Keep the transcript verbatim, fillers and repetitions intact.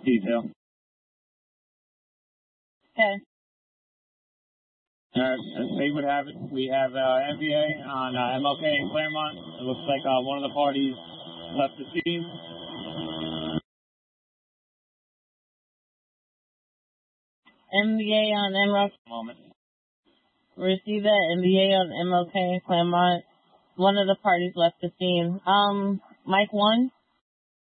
detail. Okay. Uh, they would have it. We have uh, N B A on uh, M L K in Claremont. It looks like uh, one of the parties left the scene. N B A on M L K. Moment. Receive that. N B A on M L K in Claremont. One of the parties left the scene. Um, Mike one.